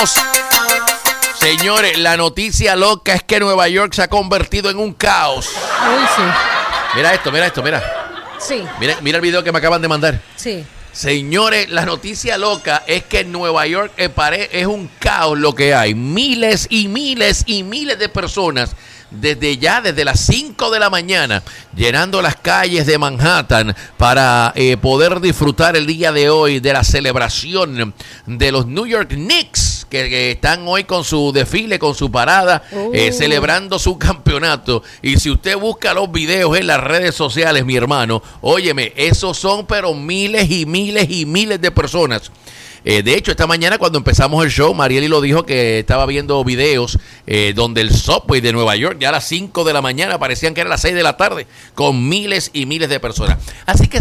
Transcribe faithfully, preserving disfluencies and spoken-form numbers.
Señores, la noticia loca es que Nueva York se ha convertido en un caos. Uy, sí. Mira esto, mira esto, mira. Sí. Mira, mira el video que me acaban de mandar. Sí. Señores, la noticia loca es que en Nueva York eh, pare, es un caos lo que hay. Miles y miles y miles de personas desde ya, desde las cinco de la mañana, llenando las calles de Manhattan para eh, poder disfrutar el día de hoy de la celebración de los New York Knicks, que, que están hoy con su desfile, con su parada, uh. eh, celebrando su campeonato. Y si usted busca los videos en las redes sociales, mi hermano, óyeme, esos son pero miles y miles y miles de personas. Eh, de hecho, esta mañana cuando empezamos el show, Marieli lo dijo que estaba viendo videos eh, donde el subway de Nueva York ya a las cinco de la mañana parecían que era las seis de la tarde, con miles y miles de personas. Así que